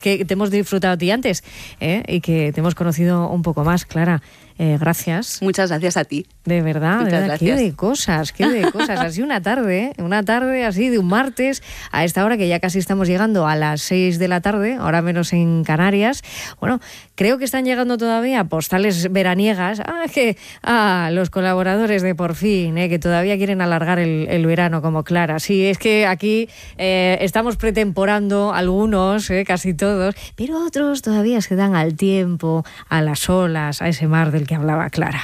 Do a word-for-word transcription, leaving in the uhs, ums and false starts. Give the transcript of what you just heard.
que te hemos disfrutado a ti antes, ¿eh? Y que te hemos conocido un poco más, Clara. Eh, gracias. Muchas gracias a ti. De verdad, Muchas de verdad, gracias. qué de cosas, qué de cosas. Así una tarde, una tarde así de un martes, a esta hora que ya casi estamos llegando a las seis de la tarde, ahora menos en Canarias. Bueno, creo que están llegando todavía postales veraniegas. Ah, es que ah, los colaboradores de Por Fin, eh, que todavía quieren alargar el, el verano como Clara. Sí, es que aquí eh, estamos pretemporando algunos, eh, casi todos, pero otros todavía se dan al tiempo, a las olas, a ese mar del que hablaba Clara.